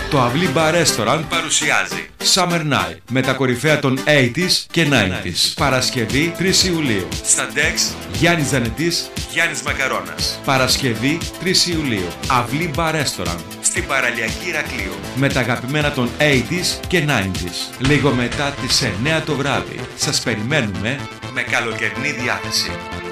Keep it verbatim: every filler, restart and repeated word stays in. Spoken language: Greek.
Το Αυλή Bar Restaurant παρουσιάζει Summer Night με τα κορυφαία των ογδόντα και ενενήντα. Παρασκευή τρεις Ιουλίου. Στα Ντεξ Γιάννης Ζανετής, Γιάννης Μακαρώνας. Παρασκευή τρεις Ιουλίου. Αυλή Bar Restaurant στην παραλιακή Ηρακλείου. Με τα αγαπημένα των ογδόντα και ενενήντα. Λίγο μετά τις εννιά το βράδυ. Σας περιμένουμε με καλοκαιρινή διάθεση.